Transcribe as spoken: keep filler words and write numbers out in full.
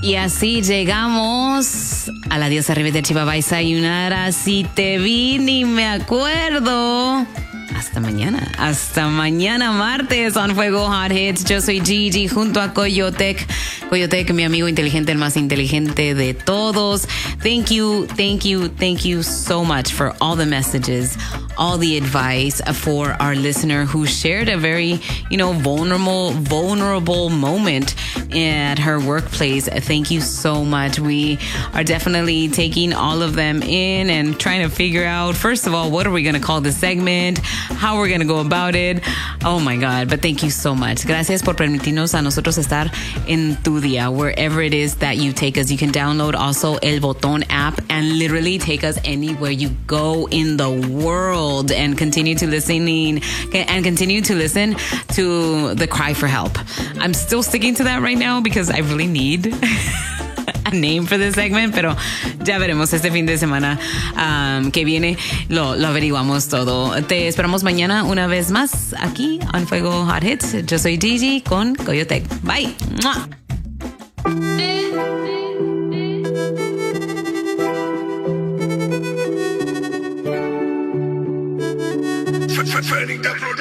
Y así llegamos a la diosa Rivette Chihuahua y Sayonara. Si te vi, ni me acuerdo. Hasta mañana. Hasta mañana martes on Fuego Hot Hits. Yo soy Gigi junto a Coyotec. Coyotec, mi amigo inteligente, el más inteligente de todos. Thank you, thank you, thank you so much for all the messages, all the advice for our listener who shared a very, you know, vulnerable, vulnerable moment at her workplace. Thank you so much. We are definitely taking all of them in and trying to figure out, first of all, what are we going to call this segment? How we're going to go about it? Oh my God. But thank you so much. Gracias por permitirnos a nosotros estar en tu día, wherever it is that you take us. You can download also El Botón app and literally take us anywhere you go in the world and continue to listening and continue to listen to the cry for help. I'm still sticking to that right now because I really need a name for this segment, pero ya veremos este fin de semana um, que viene, lo, lo averiguamos todo. Te esperamos mañana una vez más aquí en Fuego Hot Hits. Yo soy Gigi con Coyotec. Bye. ¡Mua! Freddy